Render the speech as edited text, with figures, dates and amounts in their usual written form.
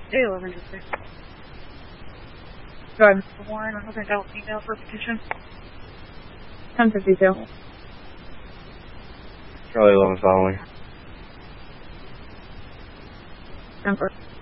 A11 to 6. Go ahead. Warren, I'm looking at female for petition. 1052. Charlie 11 following. 10-4.